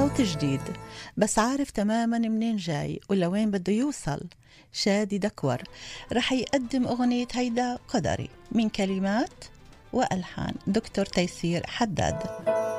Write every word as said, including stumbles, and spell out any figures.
صوت جديد بس عارف تماما منين جاي ولا وين بده يوصل. شادي دكور رح يقدم أغنية هيدا قدري من كلمات وألحان دكتور تيسير حداد.